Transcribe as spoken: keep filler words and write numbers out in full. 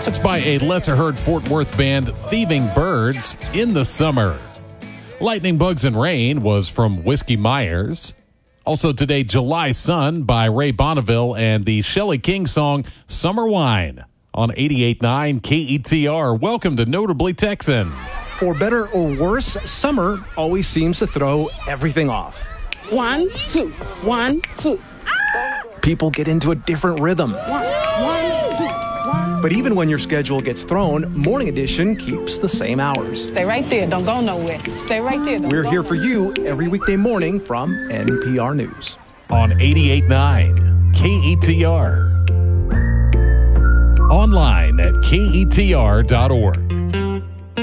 That's by a lesser-heard Fort Worth band, Thieving Birds, In the Summer. Lightning, Bugs, and Rain was from Whiskey Myers. Also today, July Sun by Ray Bonneville and the Shelley King song, Summer Wine, on eighty-eight point nine K E T R. Welcome to Notably Texan. For better or worse, summer always seems to throw everything off. One, two, one, two. People get into a different rhythm. One, one, two, one. But even when your schedule gets thrown, Morning Edition keeps the same hours. Stay right there. Don't go nowhere. Stay right there. Don't We're go here for nowhere. you every weekday morning from N P R News. On eighty-eight point nine K E T R. Online at K E T R dot org.